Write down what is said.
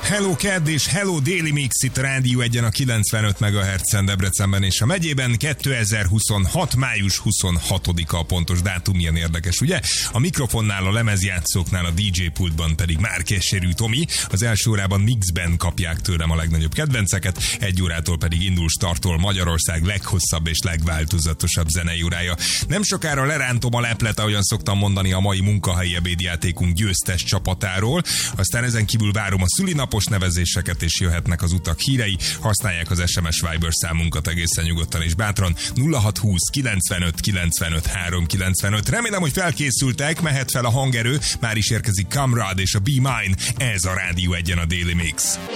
Hello Kedd és Hello Daily Mix itt a Rádió 1-en a 95 MHz-en Debrecenben és a megyében. 2026. május 26-a a pontos dátum, milyen érdekes, ugye? A mikrofonnál, a lemezjátszóknál, a DJ pultban pedig Márkessérű Tomi. Az első órában mixben kapják tőlem a legnagyobb kedvenceket, egy órától pedig indul, startol Magyarország leghosszabb és legváltozatosabb zenei órája. Nem sokára lerántom a leplet, ahogyan szoktam mondani, a mai munkahelyi ebédjátékunk győztes csapatáról. Aztán ezen kívül várom a szülinapos nevezéseket, és jöhetnek az utak hírei. Használják az SMS Viber számunkat egészen nyugodtan és bátran. 0620 95 95 395. Remélem, hogy felkészültek, mehet fel a hangerő, már is érkezik Kamrad és a Be Mine. Ez a Rádió 1-en a Daily Mix.